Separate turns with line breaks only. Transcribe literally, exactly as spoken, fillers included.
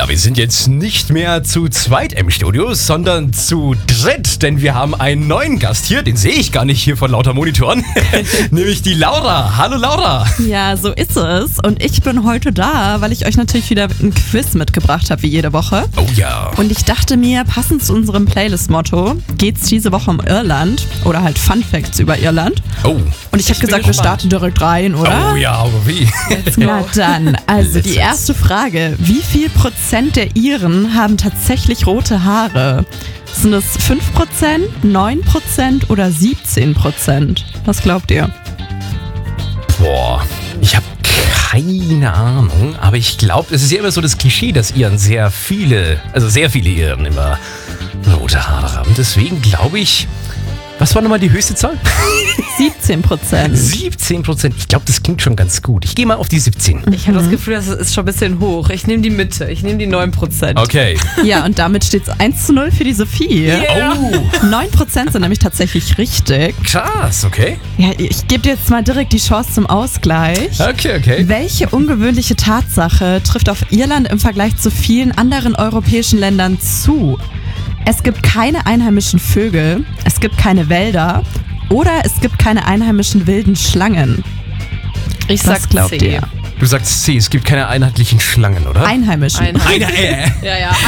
Ja, wir sind jetzt nicht mehr zu zweit im Studio, sondern zu dritt, denn wir haben einen neuen Gast hier, den sehe ich gar nicht hier von lauter Monitoren, nämlich die Laura. Hallo Laura.
Ja, so ist es. Und ich bin heute da, weil ich euch natürlich wieder ein Quiz mitgebracht habe, wie jede Woche.
Oh ja.
Und ich dachte mir, passend zu unserem Playlist-Motto geht's diese Woche um Irland oder halt Fun Facts über Irland.
Oh.
Und ich habe gesagt, wir starten direkt rein, oder?
Oh ja, aber wie?
Na dann, also
Let's
die
jetzt.
erste Frage. Wie viel Prozent der Iren haben tatsächlich rote Haare? Sind es fünf Prozent, neun Prozent oder siebzehn Prozent? Was glaubt ihr?
Boah, ich habe keine Ahnung, aber ich glaube, es ist ja immer so das Klischee, dass Iren sehr viele, also sehr viele Iren immer rote Haare haben. Deswegen glaube ich, was war nochmal die höchste Zahl?
siebzehn Prozent.
siebzehn Prozent. Ich glaube, das klingt schon ganz gut. Ich gehe mal auf die siebzehn.
Ich habe das Gefühl, das ist schon ein bisschen hoch. Ich nehme die Mitte. Ich nehme die neun Prozent.
Okay.
Ja, und damit steht es eins zu null für die Sophie.
Oh,
neun Prozent sind nämlich tatsächlich richtig.
krass, okay.
Ja, ich gebe dir jetzt mal direkt die Chance zum Ausgleich.
Okay, okay.
Welche ungewöhnliche Tatsache trifft auf Irland im Vergleich zu vielen anderen europäischen Ländern zu? Es gibt keine einheimischen Vögel, es gibt keine Wälder oder es gibt keine einheimischen wilden Schlangen.
Ich
Was
sag
glaubt
C.
ihr?
Du sagst C, es gibt keine einheitlichen Schlangen, oder?
Einheimischen.
Einheimischen.
Eine, äh.
Ja, ja.